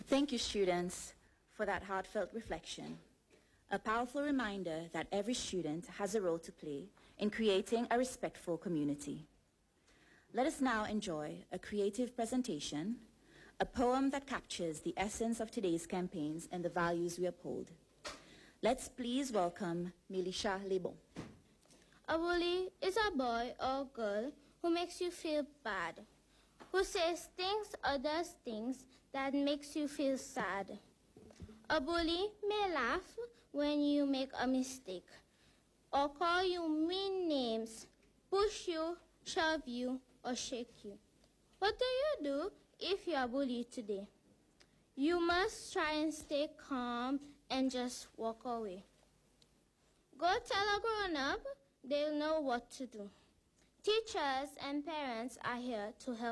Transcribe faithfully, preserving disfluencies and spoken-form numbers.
Thank you, students, for that heartfelt reflection. A powerful reminder that every student has a role to play in creating a respectful community. Let us now enjoy a creative presentation, a poem that captures the essence of today's campaigns and the values we uphold. Let's please welcome Melisha Lebon. A bully is a boy or girl who makes you feel bad, who says things or does things that makes you feel sad. A bully may laugh when you make a mistake, or call you mean names, push you, shove you, or shake you. What do you do if you are bullied today? You must try and stay calm and just walk away. Go tell a grown-up, they'll know what to do. Teachers and parents are here to help.